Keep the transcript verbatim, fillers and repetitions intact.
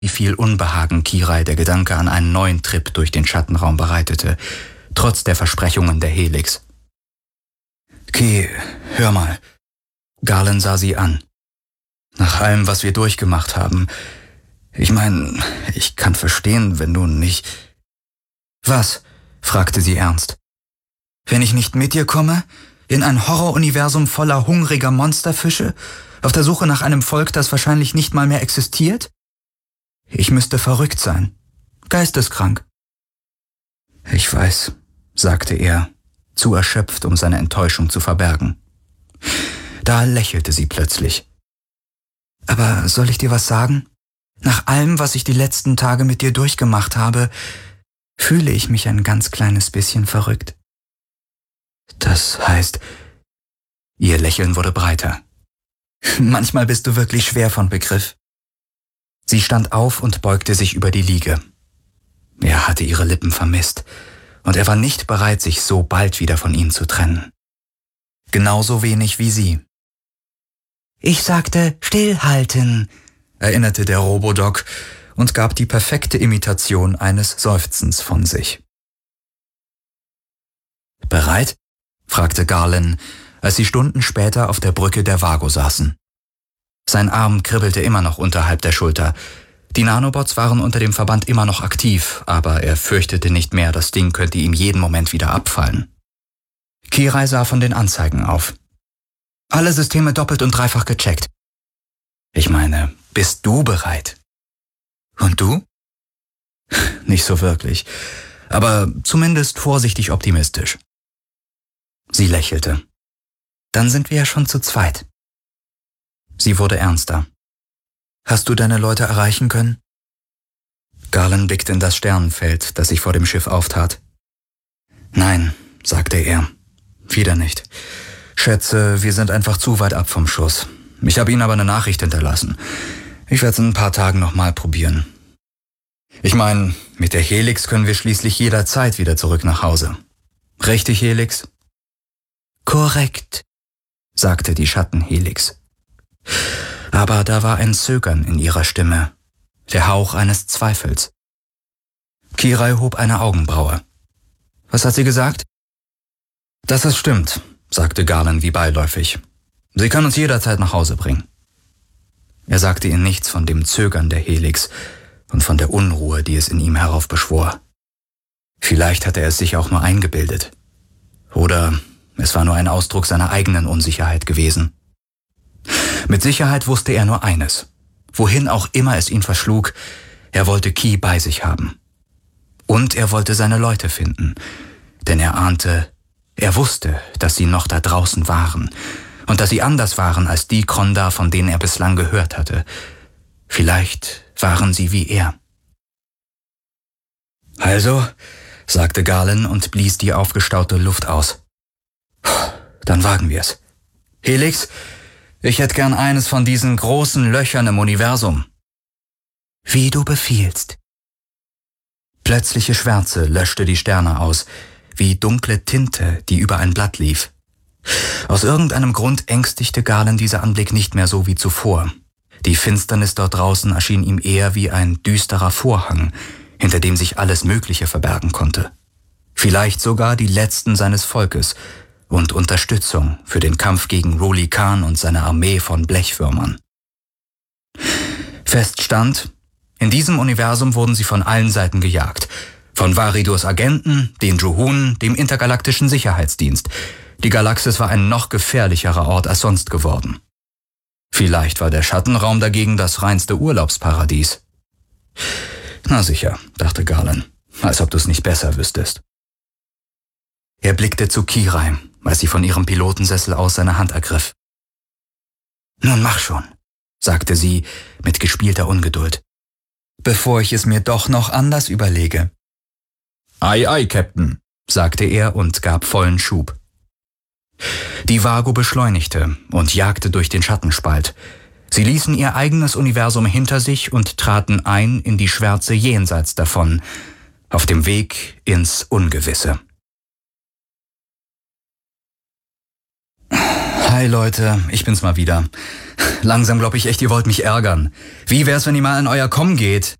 Wie viel Unbehagen Kirai der Gedanke an einen neuen Trip durch den Schattenraum bereitete, trotz der Versprechungen der Helix. »Ki, hör mal.« Garland sah sie an. »Nach allem, was wir durchgemacht haben, ich meine, ich kann verstehen, wenn du nicht...« »Was?« fragte sie ernst. »Wenn ich nicht mit dir komme? In ein Horroruniversum voller hungriger Monsterfische? Auf der Suche nach einem Volk, das wahrscheinlich nicht mal mehr existiert? Ich müsste verrückt sein. Geisteskrank.« »Ich weiß«, sagte er, zu erschöpft, um seine Enttäuschung zu verbergen. Da lächelte sie plötzlich. »Aber soll ich dir was sagen? Nach allem, was ich die letzten Tage mit dir durchgemacht habe, fühle ich mich ein ganz kleines bisschen verrückt.« »Das heißt...« Ihr Lächeln wurde breiter. »Manchmal bist du wirklich schwer von Begriff.« Sie stand auf und beugte sich über die Liege. Er hatte ihre Lippen vermisst, und er war nicht bereit, sich so bald wieder von ihnen zu trennen. Genauso wenig wie sie. »Ich sagte, stillhalten«, erinnerte der Robodoc und gab die perfekte Imitation eines Seufzens von sich. »Bereit?« fragte Garland, als sie Stunden später auf der Brücke der Vago saßen. Sein Arm kribbelte immer noch unterhalb der Schulter. Die Nanobots waren unter dem Verband immer noch aktiv, aber er fürchtete nicht mehr, das Ding könnte ihm jeden Moment wieder abfallen. Kirai sah von den Anzeigen auf. »Alle Systeme doppelt und dreifach gecheckt.« »Ich meine, bist du bereit?« »Und du?« »Nicht so wirklich, aber zumindest vorsichtig optimistisch.« Sie lächelte. »Dann sind wir ja schon zu zweit.« Sie wurde ernster. »Hast du deine Leute erreichen können?« Garland blickte in das Sternenfeld, das sich vor dem Schiff auftat. »Nein«, sagte er. »Wieder nicht. Schätze, wir sind einfach zu weit ab vom Schuss. Ich habe ihnen aber eine Nachricht hinterlassen. Ich werde es in ein paar Tagen nochmal probieren. Ich meine, mit der Helix können wir schließlich jederzeit wieder zurück nach Hause. Richtig, Helix?« »Korrekt«, sagte die Schattenhelix. Aber da war ein Zögern in ihrer Stimme, der Hauch eines Zweifels. Kirai hob eine Augenbraue. »Was hat sie gesagt?« »Dass es stimmt«, sagte Garland wie beiläufig. »Sie kann uns jederzeit nach Hause bringen.« Er sagte ihr nichts von dem Zögern der Helix und von der Unruhe, die es in ihm heraufbeschwor. Vielleicht hatte er es sich auch nur eingebildet. Oder es war nur ein Ausdruck seiner eigenen Unsicherheit gewesen. Mit Sicherheit wusste er nur eines. Wohin auch immer es ihn verschlug, er wollte Ki bei sich haben. Und er wollte seine Leute finden, denn er ahnte, er wusste, dass sie noch da draußen waren und dass sie anders waren als die Krondar, von denen er bislang gehört hatte. Vielleicht waren sie wie er. »Also«, sagte Garland und blies die aufgestaute Luft aus. »Dann wagen wir es. Helix, ich hätte gern eines von diesen großen Löchern im Universum.« »Wie du befiehlst.« Plötzliche Schwärze löschte die Sterne aus, wie dunkle Tinte, die über ein Blatt lief. Aus irgendeinem Grund ängstigte Garland dieser Anblick nicht mehr so wie zuvor. Die Finsternis dort draußen erschien ihm eher wie ein düsterer Vorhang, hinter dem sich alles Mögliche verbergen konnte. Vielleicht sogar die Letzten seines Volkes und Unterstützung für den Kampf gegen Ruli Khan und seine Armee von Blechwürmern. Fest stand, in diesem Universum wurden sie von allen Seiten gejagt. Von Varidors Agenten, den Juhun, dem Intergalaktischen Sicherheitsdienst. Die Galaxis war ein noch gefährlicherer Ort als sonst geworden. Vielleicht war der Schattenraum dagegen das reinste Urlaubsparadies. Na sicher, dachte Garland, als ob du es nicht besser wüsstest. Er blickte zu Kirai, als sie von ihrem Pilotensessel aus seine Hand ergriff. »Nun mach schon«, sagte sie mit gespielter Ungeduld, »bevor ich es mir doch noch anders überlege.« »Ei, ei, Captain«, sagte er und gab vollen Schub. Die Vago beschleunigte und jagte durch den Schattenspalt. Sie ließen ihr eigenes Universum hinter sich und traten ein in die Schwärze jenseits davon, auf dem Weg ins Ungewisse. Hi Leute, ich bin's mal wieder. Langsam glaube ich echt, ihr wollt mich ärgern. Wie wär's, wenn ihr mal in euer Com geht?